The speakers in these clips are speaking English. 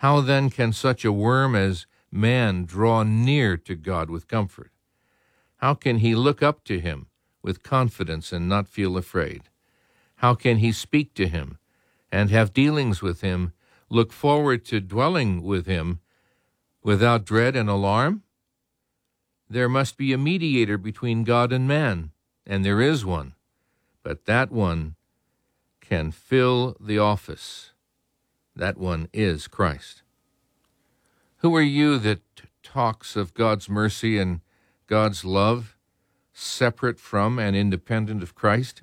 How then can such a worm as man draw near to God with comfort? How can he look up to him with confidence and not feel afraid? How can he speak to him and have dealings with him, look forward to dwelling with him without dread and alarm? There must be a mediator between God and man, and there is one, but that one can fill the office. That one is Christ. Who are you that talks of God's mercy and God's love separate from and independent of Christ?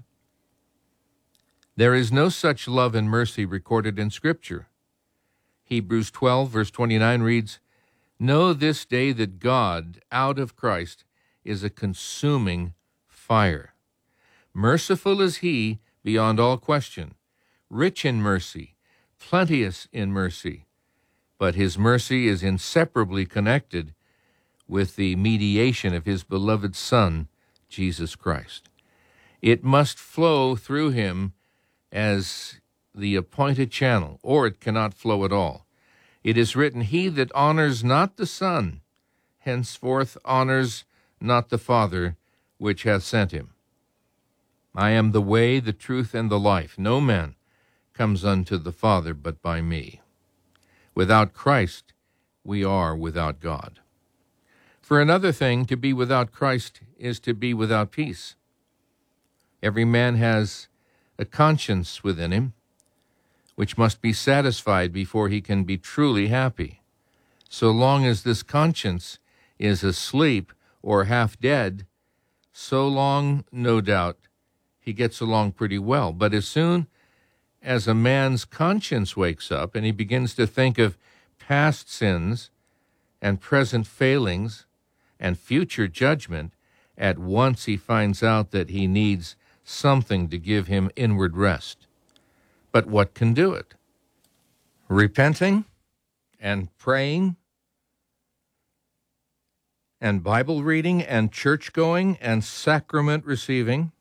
There is no such love and mercy recorded in Scripture. Hebrews 12, verse 29 reads, "Know this day that God, out of Christ, is a consuming fire. Merciful is he beyond all question, rich in mercy, plenteous in mercy, but his mercy is inseparably connected with the mediation of his beloved Son, Jesus Christ. It must flow through him as the appointed channel, or it cannot flow at all. It is written, he that honors not the Son, henceforth honors not the Father which hath sent him. I am the way, the truth, and the life. No man comes unto the Father but by me. Without Christ, we are without God. For another thing, to be without Christ is to be without peace. Every man has a conscience within him, which must be satisfied before he can be truly happy. So long as this conscience is asleep or half dead, so long, no doubt, he gets along pretty well. But as soon as a man's conscience wakes up and he begins to think of past sins and present failings and future judgment, at once he finds out that he needs something to give him inward rest. But what can do it? Repenting and praying and Bible reading and church going and sacrament receiving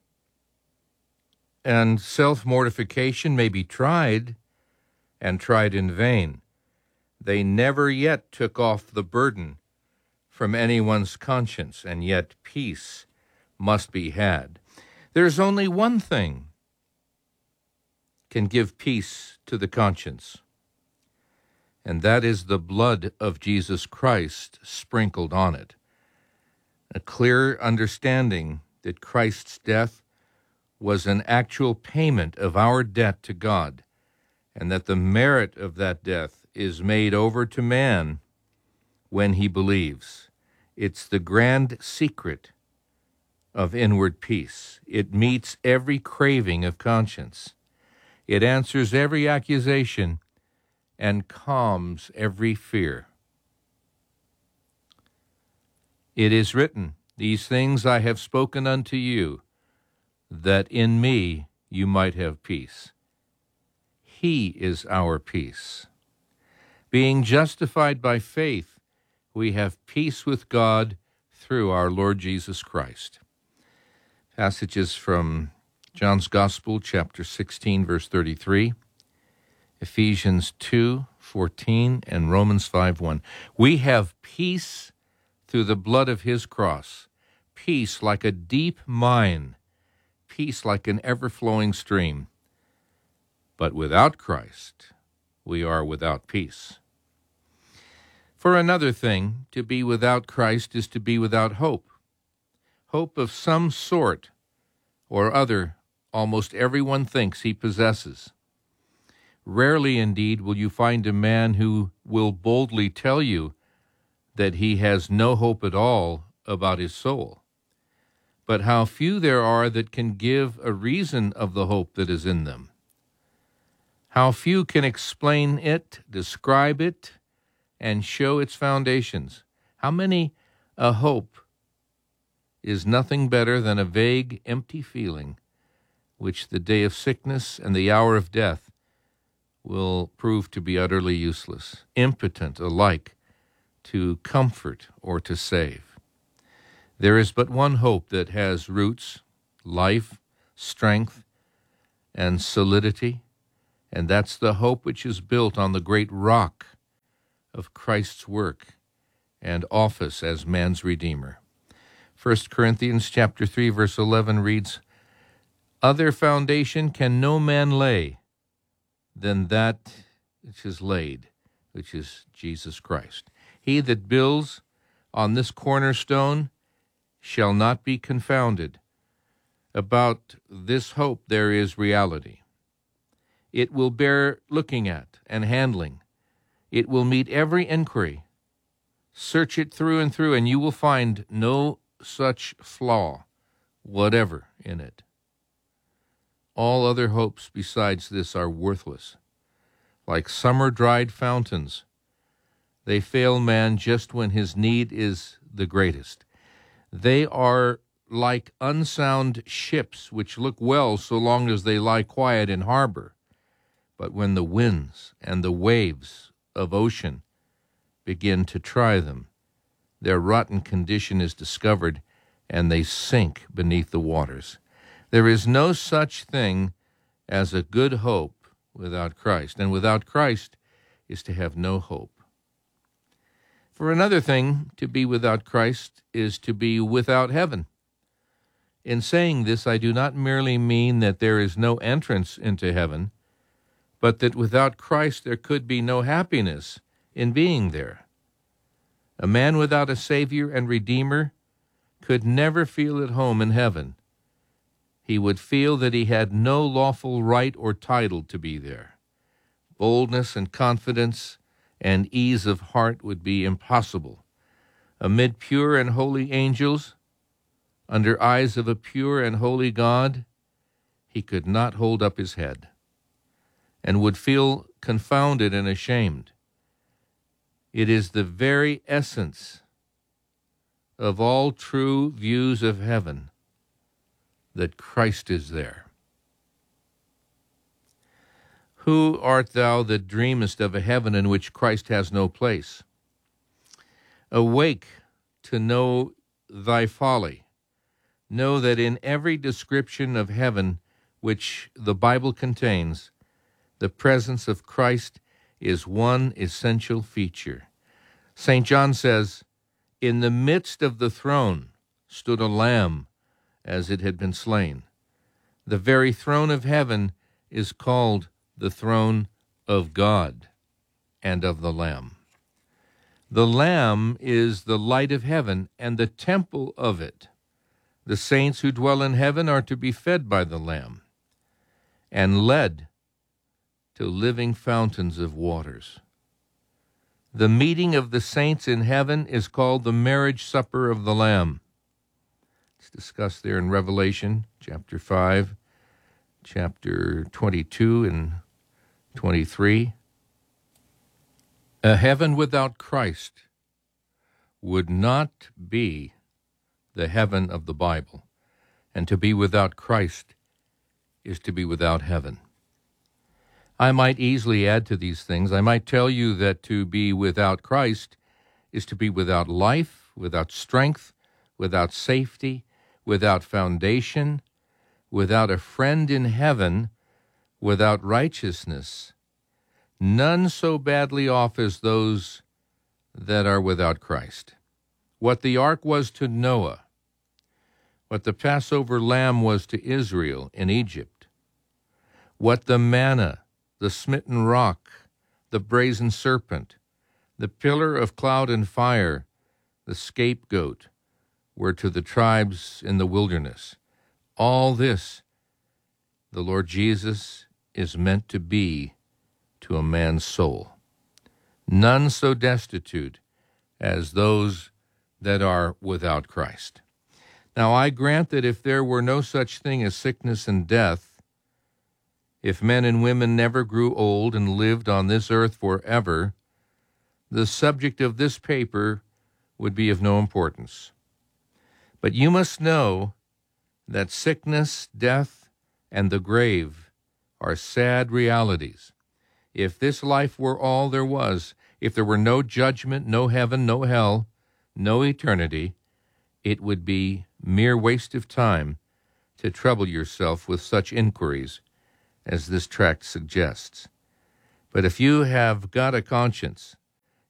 and self-mortification may be tried and tried in vain. They never yet took off the burden from anyone's conscience, and yet peace must be had. There's only one thing can give peace to the conscience, and that is the blood of Jesus Christ sprinkled on it. A clear understanding that Christ's death was an actual payment of our debt to God, and that the merit of that death is made over to man when he believes. It's the grand secret of inward peace. It meets every craving of conscience. It answers every accusation and calms every fear. It is written, "These things I have spoken unto you, that in me you might have peace." He is our peace. Being justified by faith, we have peace with God through our Lord Jesus Christ. Passages from John's Gospel, chapter 16, verse 33, Ephesians 2:14, and Romans 5:1. We have peace through the blood of his cross, peace like a deep mine, peace like an ever-flowing stream. But without Christ, we are without peace. For another thing, to be without Christ is to be without hope. Hope of some sort or other almost everyone thinks he possesses. Rarely indeed will you find a man who will boldly tell you that he has no hope at all about his soul. But how few there are that can give a reason of the hope that is in them. How few can explain it, describe it, and show its foundations. How many a hope is nothing better than a vague, empty feeling, which the day of sickness and the hour of death will prove to be utterly useless, impotent alike to comfort or to save. There is but one hope that has roots, life, strength, and solidity, and that's the hope which is built on the great rock of Christ's work and office as man's Redeemer. 1 Corinthians chapter 3, verse 11 reads, "Other foundation can no man lay than that which is laid, which is Jesus Christ. He that builds on this cornerstone shall not be confounded. About this hope there is reality. It will bear looking at and handling. It will meet every inquiry. Search it through and through, and you will find no such flaw whatever in it. All other hopes besides this are worthless. Like summer-dried fountains, they fail man just when his need is the greatest. They are like unsound ships which look well so long as they lie quiet in harbor. But when the winds and the waves of ocean begin to try them, their rotten condition is discovered, and they sink beneath the waters. There is no such thing as a good hope without Christ, and without Christ is to have no hope. For another thing, to be without Christ is to be without heaven. In saying this, I do not merely mean that there is no entrance into heaven, but that without Christ there could be no happiness in being there. A man without a Savior and Redeemer could never feel at home in heaven. He would feel that he had no lawful right or title to be there. Boldness and confidence and ease of heart would be impossible. Amid pure and holy angels, under eyes of a pure and holy God, he could not hold up his head, and would feel confounded and ashamed. It is the very essence of all true views of heaven that Christ is there. Who art thou that dreamest of a heaven in which Christ has no place? Awake to know thy folly. Know that in every description of heaven which the Bible contains, the presence of Christ is one essential feature. St. John says, "In the midst of the throne stood a lamb as it had been slain." The very throne of heaven is called the throne of God and of the Lamb. The Lamb is the light of heaven and the temple of it. The saints who dwell in heaven are to be fed by the Lamb and led to living fountains of waters. The meeting of the saints in heaven is called the marriage supper of the Lamb. It's discussed there in Revelation chapter 5, chapter 22 and 23. A heaven without Christ would not be the heaven of the Bible, and to be without Christ is to be without heaven. I might easily add to these things. I might tell you that to be without Christ is to be without life, without strength, without safety, without foundation, without a friend in heaven, without righteousness, none so badly off as those that are without Christ. What the ark was to Noah, what the Passover lamb was to Israel in Egypt, what the manna, the smitten rock, the brazen serpent, the pillar of cloud and fire, the scapegoat, were to the tribes in the wilderness. All this, the Lord Jesus is meant to be to a man's soul. None so destitute as those that are without Christ. Now, I grant that if there were no such thing as sickness and death, if men and women never grew old and lived on this earth forever, the subject of this paper would be of no importance. But you must know that sickness, death, and the grave are sad realities. If this life were all there was, if there were no judgment, no heaven, no hell, no eternity, it would be mere waste of time to trouble yourself with such inquiries as this tract suggests. But if you have got a conscience,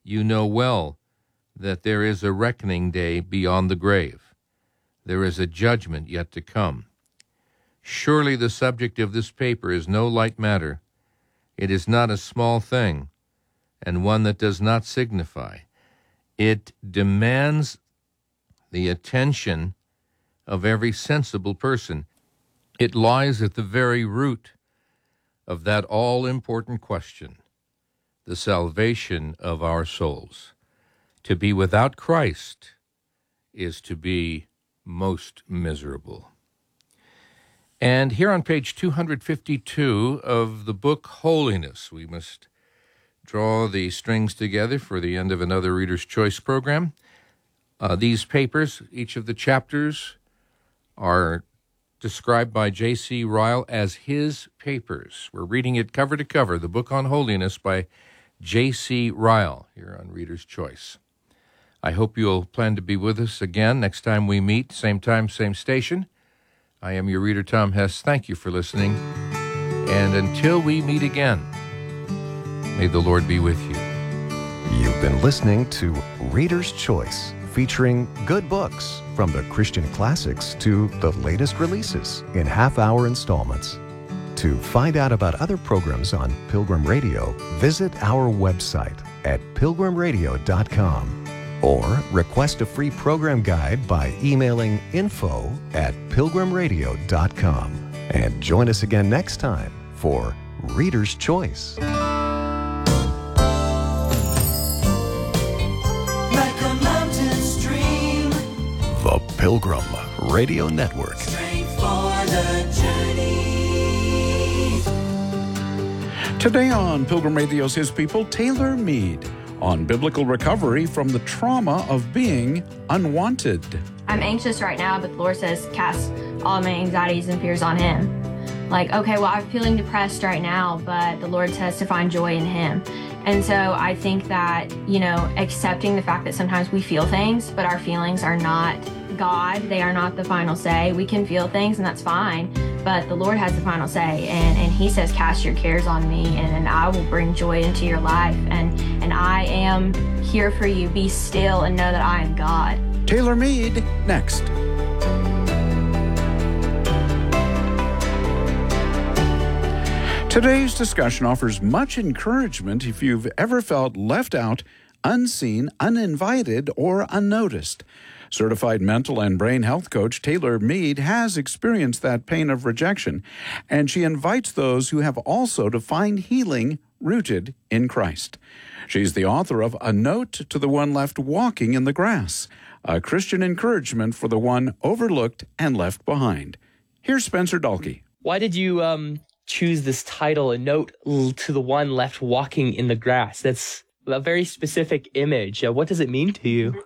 you know well that there is a reckoning day beyond the grave. There is a judgment yet to come. Surely the subject of this paper is no light matter. It is not a small thing, and one that does not signify. It demands the attention of every sensible person. It lies at the very root of that all-important question, the salvation of our souls. To be without Christ is to be most miserable. And here on page 252 of the book Holiness, we must draw the strings together for the end of another Reader's Choice program. These papers, each of the chapters, are described by J.C. Ryle as his papers. We're reading it cover to cover, the book on holiness by J.C. Ryle, here on Reader's Choice. I hope you'll plan to be with us again next time we meet, same time, same station. I am your reader, Tom Hess. Thank you for listening. And until we meet again, may the Lord be with you. You've been listening to Reader's Choice, featuring good books from the Christian classics to the latest releases in half-hour installments. To find out about other programs on Pilgrim Radio, visit our website at pilgrimradio.com or request a free program guide by emailing info@pilgrimradio.com. And join us again next time for Reader's Choice. The Pilgrim Radio Network. Strength for the journey. Today on Pilgrim Radio's His People, Taylor Mead on biblical recovery from the trauma of being unwanted. I'm anxious right now, but the Lord says cast all of my anxieties and fears on Him. Like, okay, well, I'm feeling depressed right now, but the Lord says to find joy in Him. And so I think that, accepting the fact that sometimes we feel things, but our feelings are not God. They are not the final say. We can feel things, and that's fine, but the Lord has the final say. And He says, cast your cares on me, and I will bring joy into your life. And I am here for you. Be still and know that I am God. Taylor Mead, next. Today's discussion offers much encouragement if you've ever felt left out, unseen, uninvited, or unnoticed. Certified mental and brain health coach Taylor Mead has experienced that pain of rejection, and she invites those who have also to find healing rooted in Christ. She's the author of A Note to the One Left Walking in the Grass, a Christian encouragement for the one overlooked and left behind. Here's Spencer Dalkey. Why did you choose this title, A Note to the One Left Walking in the Grass? That's a very specific image. What does it mean to you?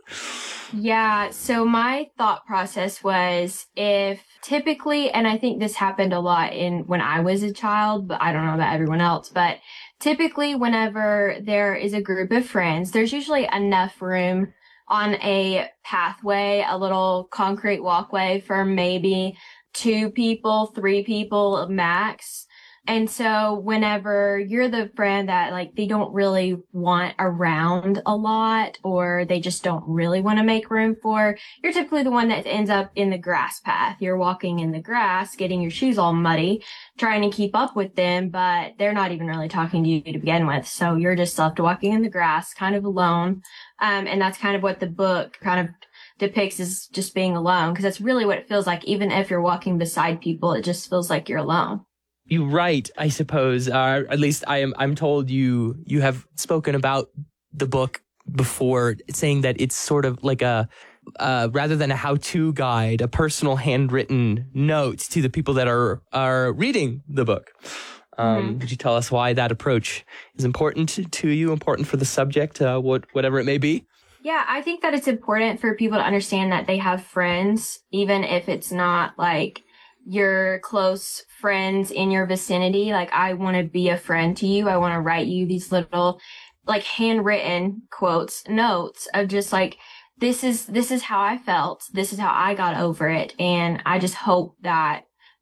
Yeah, so my thought process was, if typically, and I think this happened a lot when I was a child, but I don't know about everyone else, but typically whenever there is a group of friends, there's usually enough room on a pathway, a little concrete walkway for maybe 2 people, 3 people max. And so whenever you're the friend that they don't really want around a lot, or they just don't really want to make room for, you're typically the one that ends up in the grass path. You're walking in the grass, getting your shoes all muddy, trying to keep up with them, but they're not even really talking to you to begin with. So you're just left walking in the grass, kind of alone. And that's kind of what the book kind of depicts, is just being alone, because that's really what it feels like. Even if you're walking beside people, it just feels like you're alone. You write, I suppose, at least I'm told you have spoken about the book before, saying that it's sort of like a rather than a how-to guide, a personal handwritten note to the people that are reading the book. Could you tell us why that approach is important to you, important for the subject, whatever it may be? Yeah, I think that it's important for people to understand that they have friends, even if it's not like your close friends in your vicinity. Like, I want to be a friend to you. I want to write you these little handwritten quotes, notes of just this is how I felt. This is how I got over it. And I just hope that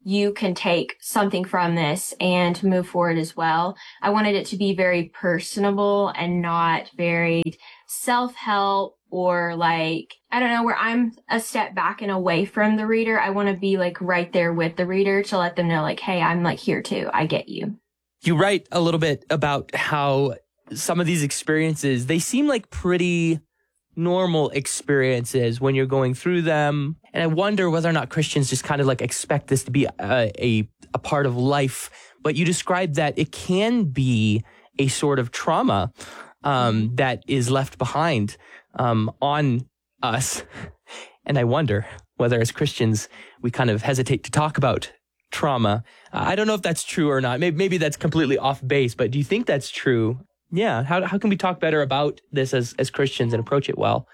you can take something from this and move forward as well. I wanted it to be very personable and not very self-help or like, I don't know, where I'm a step back and away from the reader. I want to be like right there with the reader to let them know like, hey, I'm like here too. I get you. You write a little bit about how some of these experiences, they seem like pretty normal experiences when you're going through them. And I wonder whether or not Christians just kind of like expect this to be a part of life. But you describe that it can be a sort of trauma that is left behind on us. And I wonder whether as Christians, we kind of hesitate to talk about trauma. I don't know if that's true or not. Maybe that's completely off base, but do you think that's true? Yeah. How can we talk better about this as Christians and approach it well?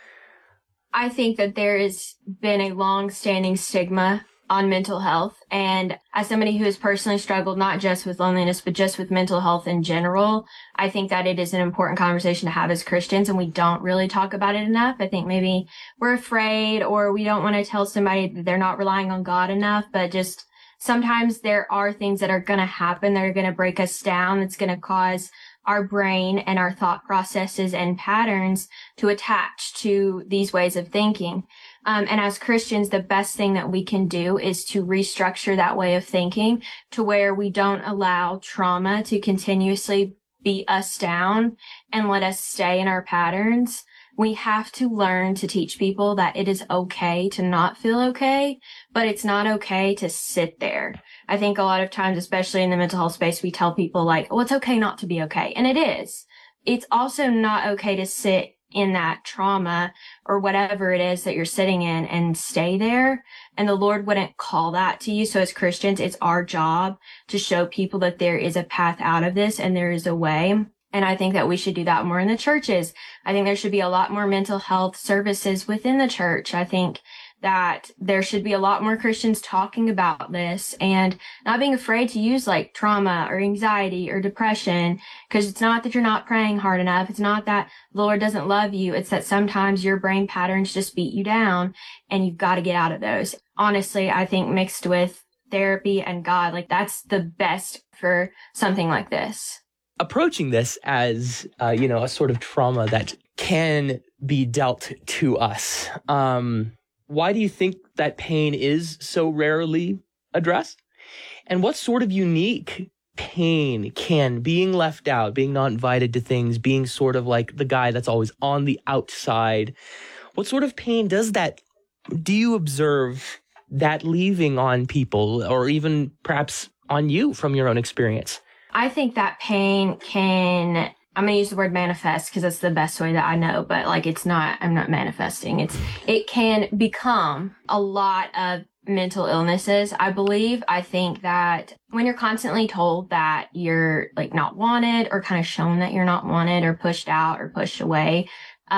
I think that there has been a long-standing stigma on mental health. And as somebody who has personally struggled not just with loneliness, but just with mental health in general, I think that it is an important conversation to have as Christians, and we don't really talk about it enough. I think maybe we're afraid or we don't want to tell somebody that they're not relying on God enough, but just sometimes there are things that are going to happen that are going to break us down. That's going to cause our brain and our thought processes and patterns to attach to these ways of thinking. And as Christians, the best thing that we can do is to restructure that way of thinking to where we don't allow trauma to continuously beat us down and let us stay in our patterns. We have to learn to teach people that it is okay to not feel okay, but it's not okay to sit there. I think a lot of times, especially in the mental health space, we tell people like, oh, it's okay not to be okay. And it is. It's also not okay to sit in that trauma or whatever it is that you're sitting in and stay there. And the Lord wouldn't call that to you. So as Christians, it's our job to show people that there is a path out of this and there is a way. And I think that we should do that more in the churches. I think there should be a lot more mental health services within the church. I think that there should be a lot more Christians talking about this and not being afraid to use like trauma or anxiety or depression, because it's not that you're not praying hard enough. It's not that the Lord doesn't love you. It's that sometimes your brain patterns just beat you down and you've got to get out of those. Honestly, I think mixed with therapy and God, like that's the best for something like this. Approaching this as, a sort of trauma that can be dealt to us. Why do you think that pain is so rarely addressed? And what sort of unique pain can being left out, being not invited to things, being sort of like the guy that's always on the outside, what sort of pain do you observe that leaving on people or even perhaps on you from your own experience? I think that pain can, I'm going to use the word manifest because that's the best way that I know, but like I'm not manifesting. It can become a lot of mental illnesses, I believe. I think that when you're constantly told that you're like not wanted or kind of shown that you're not wanted or pushed out or pushed away,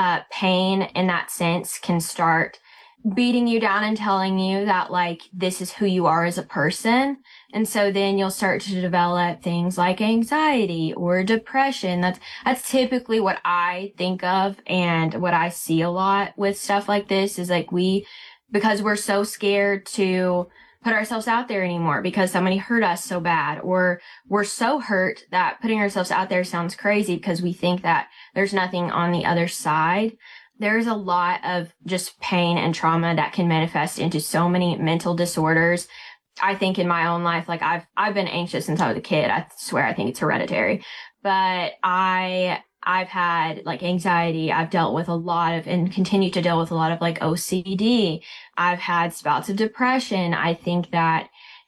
pain in that sense can start beating you down and telling you that like this is who you are as a person. And so then you'll start to develop things like anxiety or depression. That's typically what I think of and what I see a lot with stuff like this is like because we're so scared to put ourselves out there anymore because somebody hurt us so bad, or we're so hurt that putting ourselves out there sounds crazy because we think that there's nothing on the other side. There's a lot of just pain and trauma that can manifest into so many mental disorders. I think in my own life, like I've been anxious since I was a kid. I swear I think it's hereditary, but I've had like anxiety. I've dealt with a lot of and continue to deal with a lot of like OCD. I've had spouts of depression. I think that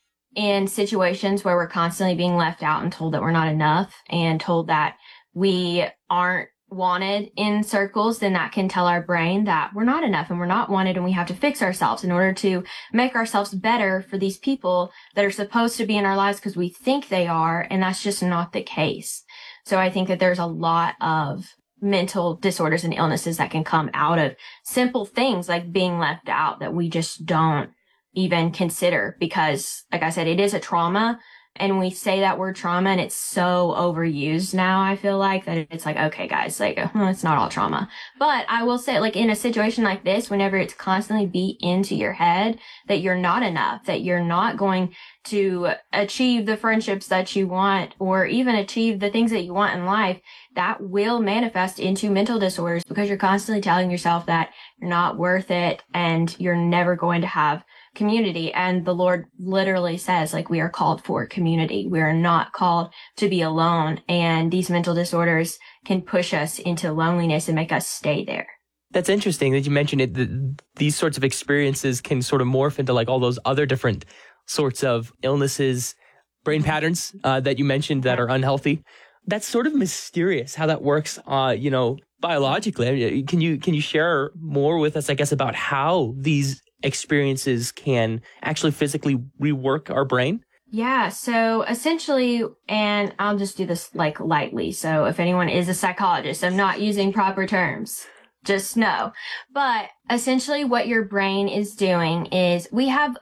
in situations where we're constantly being left out and told that we're not enough and told that we aren't wanted in circles, then that can tell our brain that we're not enough and we're not wanted and we have to fix ourselves in order to make ourselves better for these people that are supposed to be in our lives because we think they are, and that's just not the case. So I think that there's a lot of mental disorders and illnesses that can come out of simple things like being left out that we just don't even consider because, like I said, it is a trauma And we say that word trauma and it's so overused now, I feel like, that it's like, okay, guys, like, it's not all trauma. But I will say, like, in a situation like this, whenever it's constantly beat into your head that you're not enough, that you're not going to achieve the friendships that you want or even achieve the things that you want in life, that will manifest into mental disorders because you're constantly telling yourself that you're not worth it and you're never going to have community. And the Lord literally says, like, we are called for community. We are not called to be alone. And these mental disorders can push us into loneliness and make us stay there. That's interesting that you mentioned it. These sorts of experiences can sort of morph into like all those other different sorts of illnesses, brain patterns that you mentioned that are unhealthy. That's sort of mysterious how that works, biologically. I mean, can you share more with us, I guess, about how these experiences can actually physically rework our brain? Yeah. So essentially, and I'll just do this like lightly. So if anyone is a psychologist, I'm not using proper terms. Just know. But essentially what your brain is doing is we have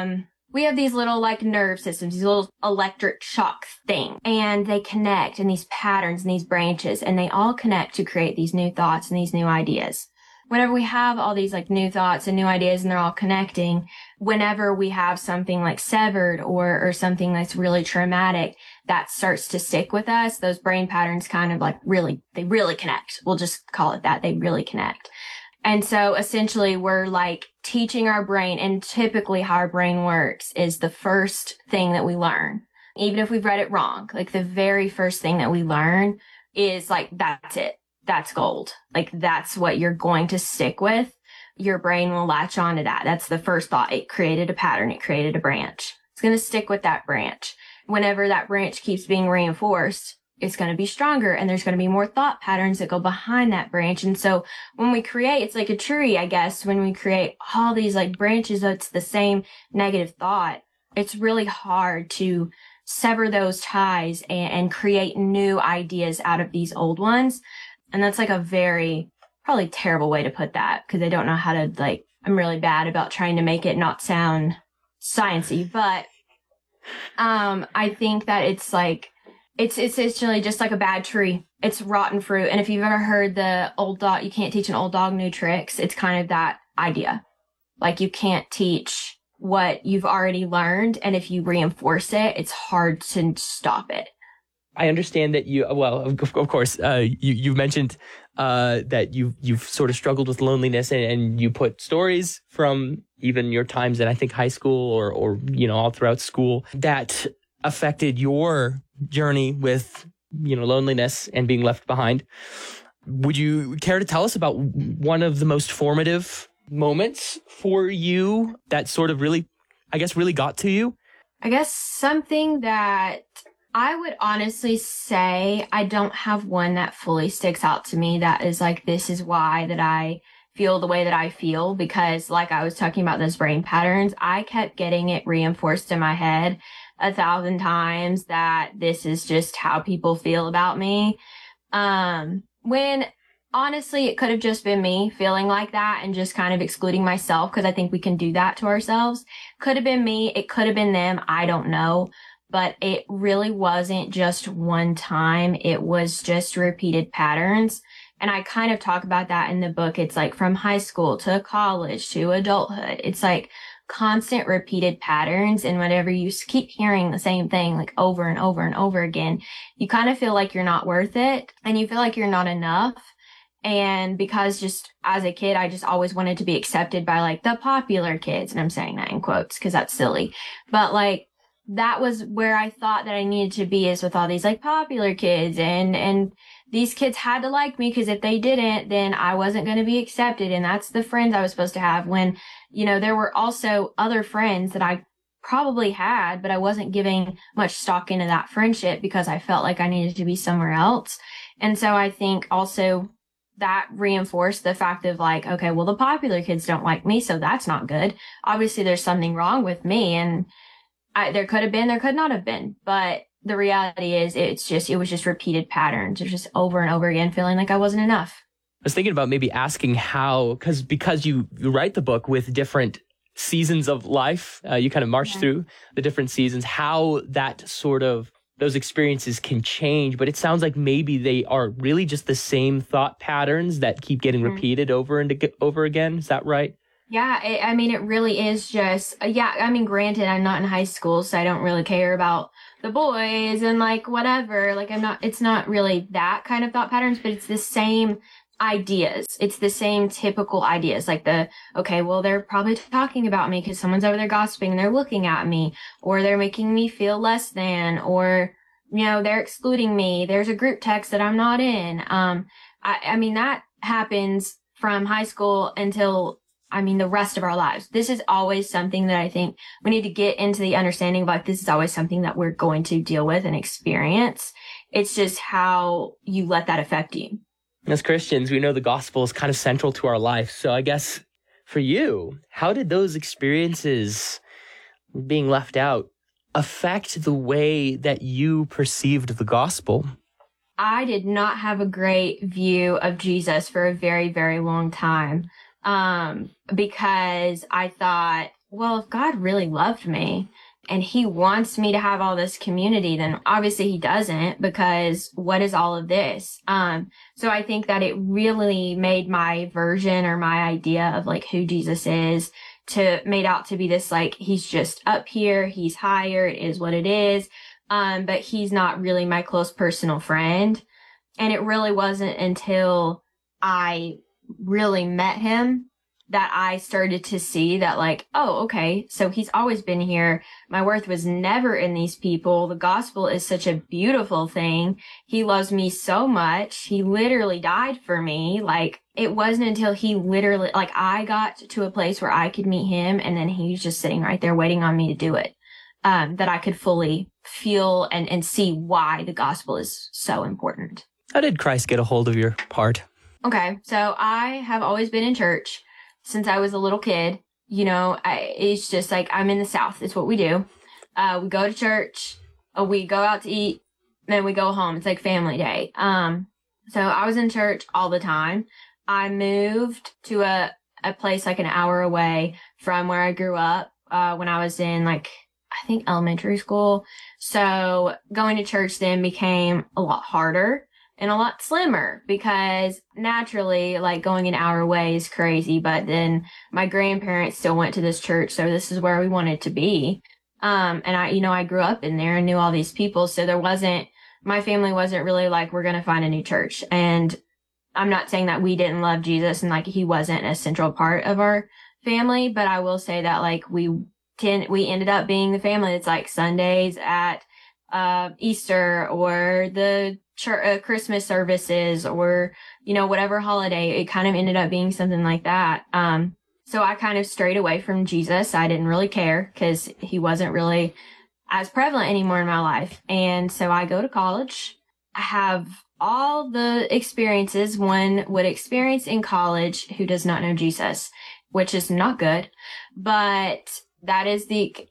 these little like nerve systems, these little electric shock thing, and they connect in these patterns and these branches, and they all connect to create these new thoughts and these new ideas. Whenever we have all these like new thoughts and new ideas and they're all connecting, whenever we have something like severed or something that's really traumatic that starts to stick with us, those brain patterns kind of like they really connect. We'll just call it that. They really connect. And so essentially we're like teaching our brain, and typically how our brain works is the first thing that we learn, even if we've read it wrong, like the very first thing that we learn is like, that's it. That's gold. Like that's what you're going to stick with. Your brain will latch onto that. That's the first thought. It created a pattern. It created a branch. It's going to stick with that branch. Whenever that branch keeps being reinforced, it's going to be stronger, and there's going to be more thought patterns that go behind that branch. And so when we create, it's like a tree, I guess, when we create all these like branches, it's the same negative thought. It's really hard to sever those ties and create new ideas out of these old ones. And that's like a very probably terrible way to put that, because I don't know how to, like, I'm really bad about trying to make it not sound sciencey, but I think that it's like, it's essentially just like a bad tree. It's rotten fruit. And if you've ever heard the old dog, you can't teach an old dog new tricks, it's kind of that idea. Like you can't teach what you've already learned, and if you reinforce it, it's hard to stop it. I understand that of course, you've mentioned that you've sort of struggled with loneliness, and you put stories from even your times in, I think, high school or all throughout school that affected your journey with, loneliness and being left behind. Would you care to tell us about one of the most formative moments for you that sort of really got to you? I guess something that I would honestly say, I don't have one that fully sticks out to me that is like, this is why that I feel the way that I feel, because like I was talking about those brain patterns, I kept getting it reinforced in my head 1,000 times that this is just how people feel about me. When honestly, it could have just been me feeling like that and just kind of excluding myself, because I think we can do that to ourselves. Could have been me. It could have been them. I don't know. But it really wasn't just one time. It was just repeated patterns. And I kind of talk about that in the book. It's like from high school to college to adulthood. It's like constant repeated patterns. And whenever you keep hearing the same thing like over and over and over again, you kind of feel like you're not worth it, and you feel like you're not enough. And because just as a kid, I just always wanted to be accepted by like the popular kids. And I'm saying that in quotes because that's silly. But like, that was where I thought that I needed to be, is with all these like popular kids, and these kids had to like me, because if they didn't, then I wasn't going to be accepted. And that's the friends I was supposed to have, when, there were also other friends that I probably had, but I wasn't giving much stock into that friendship because I felt like I needed to be somewhere else. And so I think also that reinforced the fact of like, okay, well, the popular kids don't like me, so that's not good. Obviously there's something wrong with me, and there could have been, there could not have been. But the reality is it was just repeated patterns. It was just over and over again feeling like I wasn't enough. I was thinking about maybe asking how, because you write the book with different seasons of life. You kind of march through the different seasons, how that sort of those experiences can change. But it sounds like maybe they are really just the same thought patterns that keep getting repeated over and over again. Is that right? Yeah, it really is just, granted, I'm not in high school, so I don't really care about the boys and like whatever. Like it's not really that kind of thought patterns, but it's the same ideas. It's the same typical ideas. Like okay, well, they're probably talking about me because someone's over there gossiping and they're looking at me, or they're making me feel less than, or, they're excluding me. There's a group text that I'm not in. That happens from high school until the rest of our lives. This is always something that I think we need to get into the understanding of, like, this is always something that we're going to deal with and experience. It's just how you let that affect you. As Christians, we know the gospel is kind of central to our life. So I guess for you, how did those experiences being left out affect the way that you perceived the gospel? I did not have a great view of Jesus for a very, very long time. Because I thought, well, if God really loved me and he wants me to have all this community, then obviously he doesn't, because what is all of this? So I think that it really made my version or my idea of like who Jesus is made out to be this, like, he's just up here, he's higher, it is what it is. But he's not really my close personal friend. And it really wasn't until I really met him that I started to see that, like, oh, okay, so he's always been here. My worth was never in these people. The gospel is such a beautiful thing. He loves me so much. He literally died for me. Like, it wasn't until he literally, like, I got to a place where I could meet him, and then he's just sitting right there waiting on me to do it, that I could fully feel and see why the gospel is so important. How did Christ get a hold of your heart? Okay, so I have always been in church since I was a little kid. It's just like, I'm in the South. It's what we do. We go to church, we go out to eat, then we go home. It's like family day. So I was in church all the time. I moved to a place like an hour away from where I grew up when I was in, like, I think elementary school. So going to church then became a lot harder and a lot slimmer, because naturally, like, going an hour away is crazy. But then my grandparents still went to this church, so this is where we wanted to be. And I grew up in there and knew all these people. So my family wasn't really like, we're going to find a new church. And I'm not saying that we didn't love Jesus and like he wasn't a central part of our family, but I will say that, like, we ended up being the family that's like Sundays at Easter or the Christmas services, or whatever holiday. It kind of ended up being something like that. So I kind of strayed away from Jesus. I didn't really care because he wasn't really as prevalent anymore in my life. And so I go to college. I have all the experiences one would experience in college who does not know Jesus, which is not good. But that is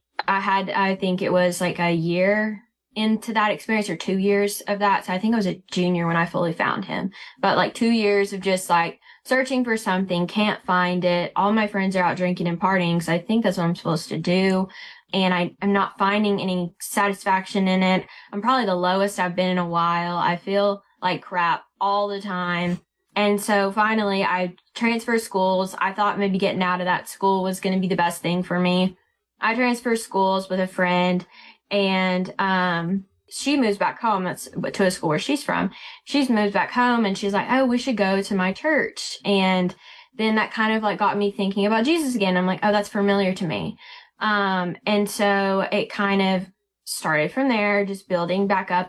I think it was like a year into that experience, or 2 years of that. So I think I was a junior when I fully found him. But like 2 years of just like searching for something, can't find it. All my friends are out drinking and partying, so I think that's what I'm supposed to do. And I'm not finding any satisfaction in it. I'm probably the lowest I've been in a while. I feel like crap all the time. And so finally I transferred schools. I thought maybe getting out of that school was going to be the best thing for me. I transferred schools with a friend, and she moves back home. That's to a school where she's from. She's moved back home, and she's like, oh, we should go to my church. And then that kind of like got me thinking about Jesus again. I'm like, oh, that's familiar to me. And so it kind of started from there, just building back up,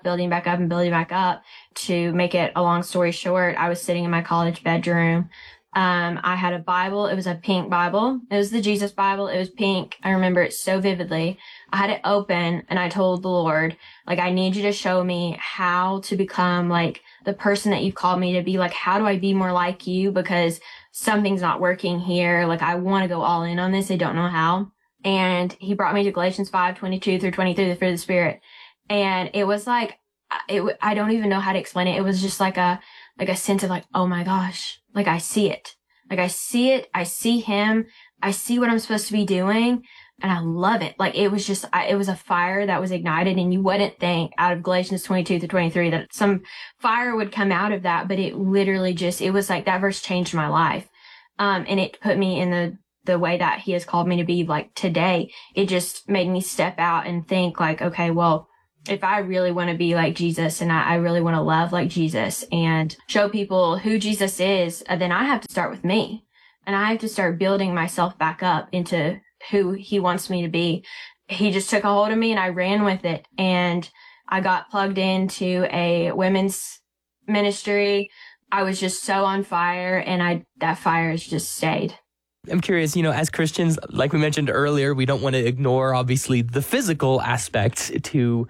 to make it a long story short. I was sitting in my college bedroom. I had a Bible. It was a pink Bible. It was the Jesus Bible. It was pink. I remember it so vividly. I had it open, and I told the Lord, like, I need you to show me how to become like the person that you've called me to be. Like, how do I be more like you? Because something's not working here. Like, I want to go all in on this. I don't know how. And he brought me to Galatians 5:22 through 23, the fruit of the Spirit. And it was like, I don't even know how to explain it. It was just like a sense of like, oh my gosh, like I see it. Like I see it. I see him. I see what I'm supposed to be doing and I love it. Like it was just, it was a fire that was ignited, and you wouldn't think out of Galatians 22-23 that some fire would come out of that, but it literally just, it was like that verse changed my life. And it put me in the way that he has called me to be like today. It just made me step out and think like, okay, well, if I really want to be like Jesus and I really want to love like Jesus and show people who Jesus is, then I have to start with me, and I have to start building myself back up into who he wants me to be. He just took a hold of me and I ran with it, and I got plugged into a women's ministry. I was just so on fire, and that fire has just stayed. I'm curious, as Christians, like we mentioned earlier, we don't want to ignore, obviously, the physical aspects to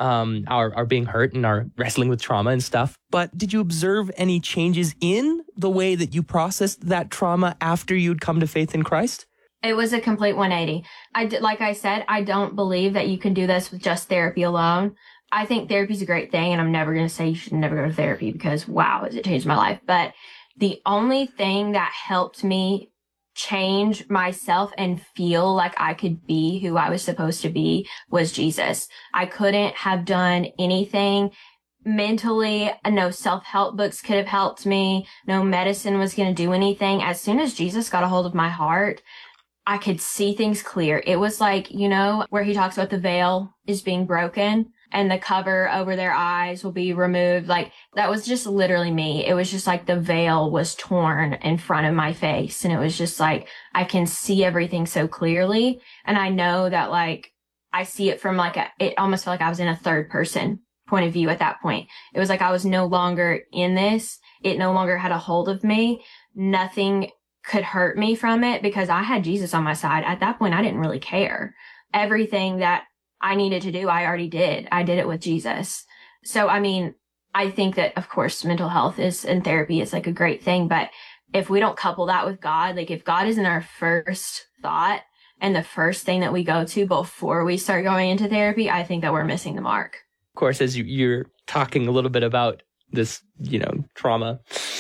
our being hurt and our wrestling with trauma and stuff. But did you observe any changes in the way that you processed that trauma after you'd come to faith in Christ? It was a complete 180. Like I said, I don't believe that you can do this with just therapy alone. I think therapy is a great thing, and I'm never going to say you should never go to therapy because, wow, has it changed my life. But the only thing that helped me change myself and feel like I could be who I was supposed to be was Jesus. I couldn't have done anything mentally. No self-help books could have helped me. No medicine was going to do anything. As soon as Jesus got a hold of my heart, I could see things clear. It was like, where he talks about the veil is being broken and the cover over their eyes will be removed. Like, that was just literally me. It was just like the veil was torn in front of my face. And it was just like, I can see everything so clearly. And I know that, like, I see it from it almost felt like I was in a third person point of view at that point. It was like I was no longer in this. It no longer had a hold of me. Nothing could hurt me from it because I had Jesus on my side. At that point, I didn't really care. Everything that I needed to do, I already did. I did it with Jesus. So, I mean, I think that, of course, mental health and therapy is like a great thing. But if we don't couple that with God, like if God isn't our first thought and the first thing that we go to before we start going into therapy, I think that we're missing the mark. Of course, as you're talking a little bit about this, trauma,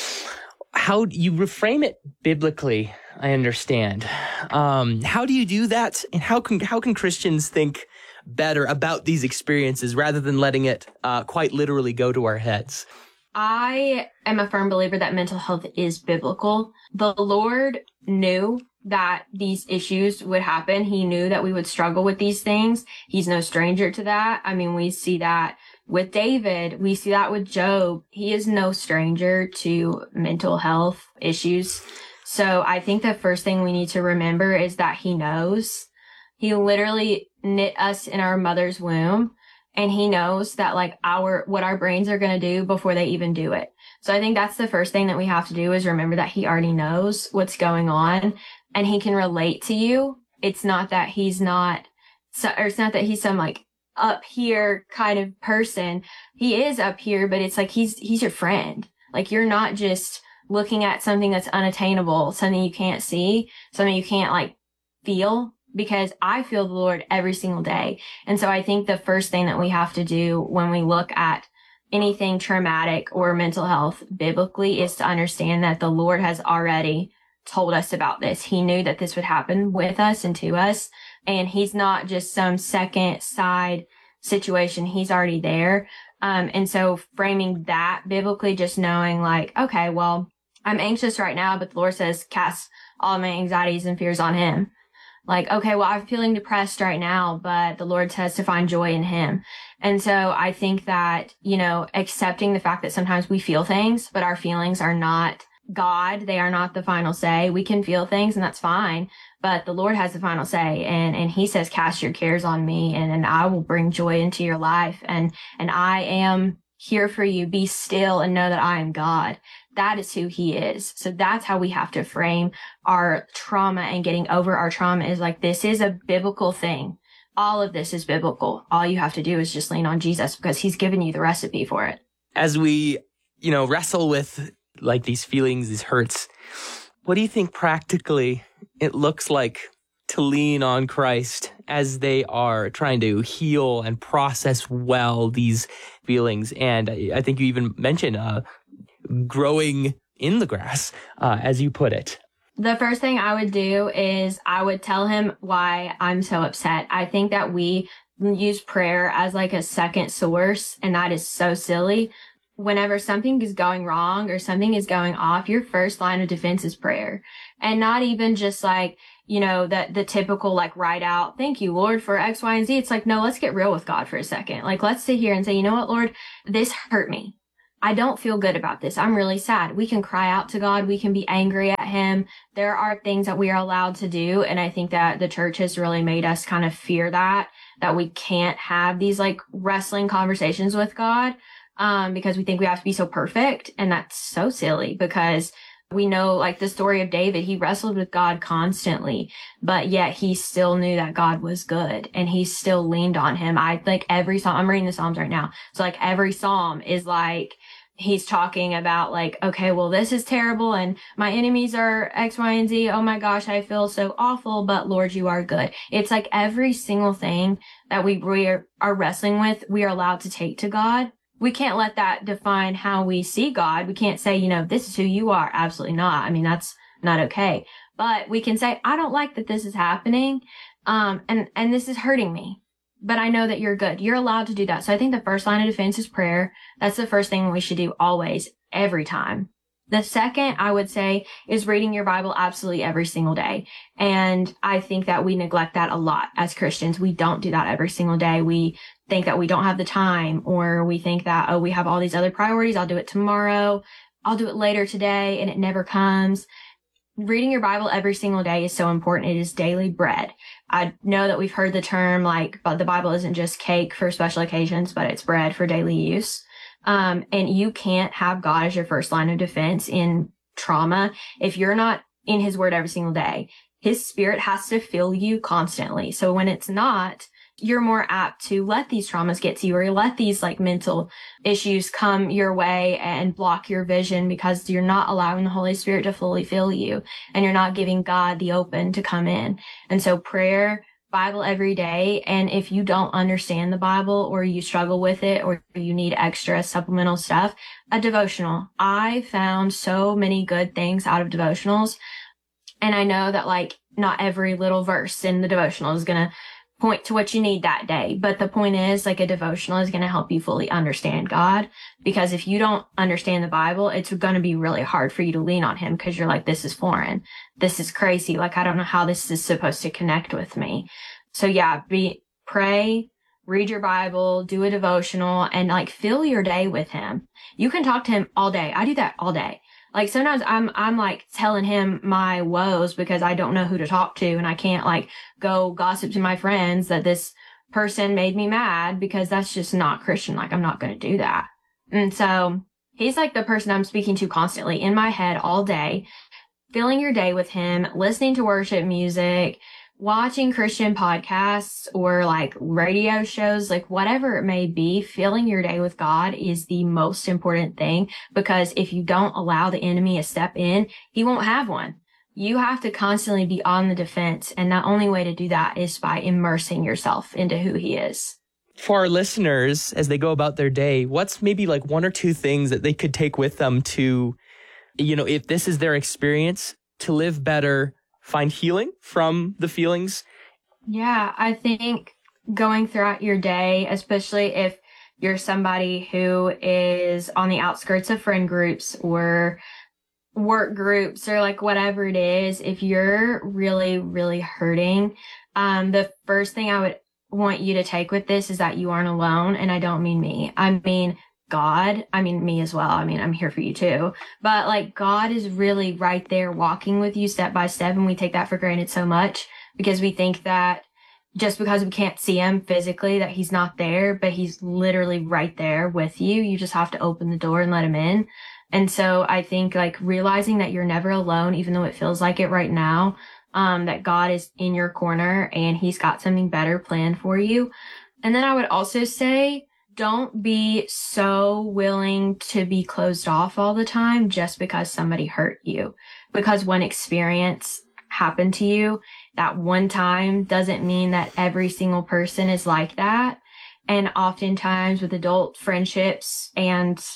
how you reframe it biblically, I understand. How do you do that? And how can Christians think better about these experiences rather than letting it quite literally go to our heads? I am a firm believer that mental health is biblical. The Lord knew that these issues would happen. He knew that we would struggle with these things. He's no stranger to that. I mean, we see that with David. We see that with Job. He is no stranger to mental health issues. So I think the first thing we need to remember is that he knows. He literally knit us in our mother's womb, and he knows that what our brains are going to do before they even do it. So I think that's the first thing that we have to do is remember that he already knows what's going on and he can relate to you. It's not that he's some up here kind of person. He is up here, but it's like he's your friend. Like, you're not just looking at something that's unattainable, something you can't see, something you can't feel, because I feel the Lord every single day. And so I think the first thing that we have to do when we look at anything traumatic or mental health biblically is to understand that the Lord has already told us about this. He knew that this would happen with us and to us. And he's not just some second side situation. He's already there. And so framing that biblically, just knowing okay, well, I'm anxious right now, but the Lord says, cast all my anxieties and fears on him. Okay, well, I'm feeling depressed right now, but the Lord says to find joy in him. And so I think that, accepting the fact that sometimes we feel things, but our feelings are not God. They are not the final say. We can feel things and that's fine, but the Lord has the final say. And he says, cast your cares on me and I will bring joy into your life. And I am here for you. Be still and know that I am God. That is who he is. So that's how we have to frame our trauma, and getting over our trauma is this is a biblical thing. All of this is biblical. All you have to do is just lean on Jesus because he's given you the recipe for it. As we, wrestle with these feelings, these hurts, what do you think practically it looks like to lean on Christ as they are trying to heal and process well these feelings? And I think you even mentioned growing in the grass, as you put it. The first thing I would do is I would tell him why I'm so upset. I think that we use prayer as like a second source, and that is so silly. Whenever something is going wrong or something is going off, your first line of defense is prayer. And not even just like, the typical like write out, thank you, Lord, for X, Y, and Z. It's like, no, let's get real with God for a second. Like, let's sit here and say, you know what, Lord, this hurt me. I don't feel good about this. I'm really sad. We can cry out to God. We can be angry at him. There are things that we are allowed to do. And I think that the church has really made us kind of fear that we can't have these like wrestling conversations with God, because we think we have to be so perfect. And that's so silly, because we know like the story of David, he wrestled with God constantly, but yet he still knew that God was good and he still leaned on him. I think every psalm, I'm reading the Psalms right now. So like every psalm is like, he's talking about like, okay, well, this is terrible and my enemies are X, Y, and Z. Oh my gosh, I feel so awful, but Lord, you are good. It's like every single thing that we are wrestling with, we are allowed to take to God. We can't let that define how we see God. We can't say, this is who you are. Absolutely not. I mean, that's not okay. But we can say, I don't like that this is happening. And this is hurting me, but I know that you're good. You're allowed to do that. So I think the first line of defense is prayer. That's the first thing we should do always, every time. The second, I would say, is reading your Bible absolutely every single day. And I think that we neglect that a lot as Christians. We don't do that every single day. We think that we don't have the time, or we think that, oh, we have all these other priorities. I'll do it tomorrow. I'll do it later today, and it never comes. Reading your Bible every single day is so important. It is daily bread. I know that we've heard the term but the Bible isn't just cake for special occasions, but it's bread for daily use. And you can't have God as your first line of defense in trauma if you're not in his word every single day. His spirit has to fill you constantly. So when it's not, you're more apt to let these traumas get to you, or let these like mental issues come your way and block your vision, because you're not allowing the Holy Spirit to fully fill you, and you're not giving God the open to come in. And so prayer, Bible every day. And if you don't understand the Bible, or you struggle with it, or you need extra supplemental stuff, a devotional. I found so many good things out of devotionals. And I know that like not every little verse in the devotional is going to point to what you need that day. But the point is, like, a devotional is going to help you fully understand God, because if you don't understand the Bible, it's going to be really hard for you to lean on him, because you're like, this is foreign. This is crazy. Like, I don't know how this is supposed to connect with me. So yeah, pray, read your Bible, do a devotional, and like fill your day with him. You can talk to him all day. I do that all day. Like sometimes I'm like telling him my woes because I don't know who to talk to, and I can't like go gossip to my friends that this person made me mad, because that's just not Christian. Like, I'm not going to do that. And so he's like the person I'm speaking to constantly in my head all day, filling your day with him, listening to worship music, watching Christian podcasts or like radio shows, like whatever it may be. Filling your day with God is the most important thing, because if you don't allow the enemy a step in, he won't have one. You have to constantly be on the defense. And the only way to do that is by immersing yourself into who he is. For our listeners, as they go about their day, what's maybe like one or two things that they could take with them to, if this is their experience, to live better, find healing from the feelings? Yeah, I think going throughout your day, especially if you're somebody who is on the outskirts of friend groups or work groups or like whatever it is, if you're really, really hurting, the first thing I would want you to take with this is that you aren't alone. And I don't mean me. I mean God. I mean me as well. I mean, I'm here for you too. But like, God is really right there walking with you step by step. And we take that for granted so much, because we think that just because we can't see him physically, that he's not there, but he's literally right there with you. You just have to open the door and let him in. And so I think like realizing that you're never alone, even though it feels like it right now, that God is in your corner and he's got something better planned for you. And then I would also say, don't be so willing to be closed off all the time just because somebody hurt you. Because one experience happened to you that one time doesn't mean that every single person is like that. And oftentimes with adult friendships and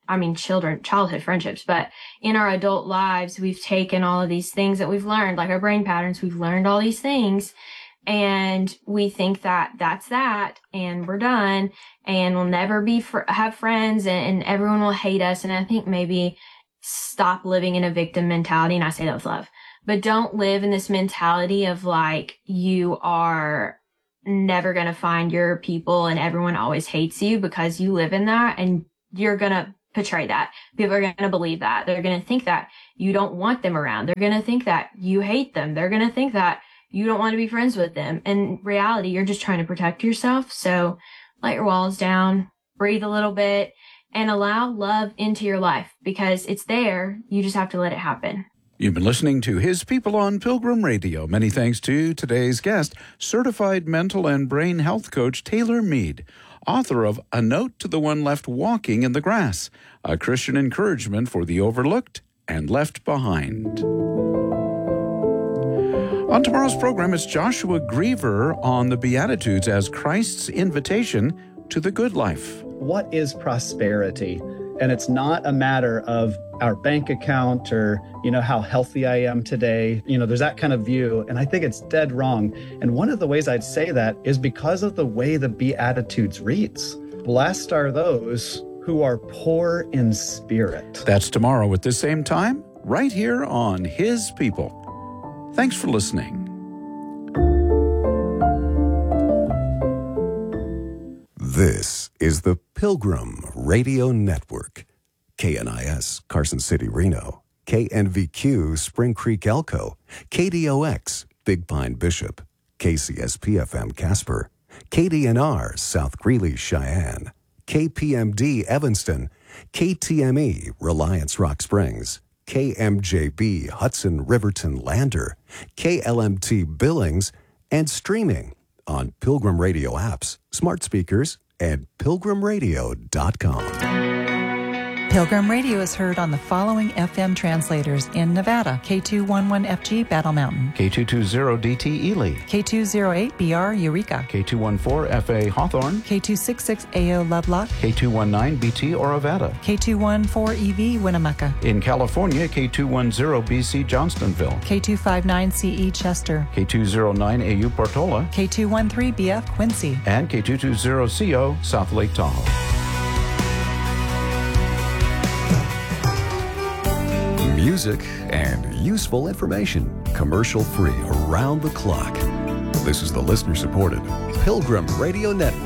childhood friendships, but in our adult lives, we've taken all of these things that we've learned, like our brain patterns, we've learned all these things, and we think that that's that, and we're done, and we'll never have friends, and everyone will hate us. And I think maybe stop living in a victim mentality, and I say that with love, but don't live in this mentality of like, you are never going to find your people and everyone always hates you, because you live in that and you're going to portray that. People are going to believe that. They're going to think that you don't want them around. They're going to think that you hate them. They're going to think that you don't want to be friends with them. In reality, you're just trying to protect yourself. So let your walls down, breathe a little bit, and allow love into your life, because it's there. You just have to let it happen. You've been listening to His People on Pilgrim Radio. Many thanks to today's guest, certified mental and brain health coach Taylor Mead, author of A Note to the One Left Walking in the Grass, a Christian encouragement for the overlooked and left behind. On tomorrow's program, it's Joshua Griever on the Beatitudes as Christ's invitation to the good life. What is prosperity? And it's not a matter of our bank account or, how healthy I am today. There's that kind of view, and I think it's dead wrong. And one of the ways I'd say that is because of the way the Beatitudes reads. Blessed are those who are poor in spirit. That's tomorrow at this same time, right here on His People. Thanks for listening. This is the Pilgrim Radio Network. KNIS, Carson City, Reno. KNVQ, Spring Creek, Elko. KDOX, Big Pine, Bishop. KCSP-FM, Casper. KDNR, South Greeley, Cheyenne. KPMD, Evanston. KTME, Reliance, Rock Springs. KMJB, Hudson, Riverton, Lander. KLMT, Billings. And streaming on Pilgrim Radio apps, smart speakers, and pilgrimradio.com. Pilgrim Radio is heard on the following FM translators in Nevada: K211FG Battle Mountain, K220DT Ely, K208BR Eureka, K214FA Hawthorne, K266AO Lovelock, K219BT Orovada, K214EV Winnemucca, in California, K210BC Johnstonville, K259CE Chester, K209AU Portola, K213BF Quincy, and K220CO South Lake Tahoe. Music and useful information, commercial-free around the clock. This is the listener-supported Pilgrim Radio Network.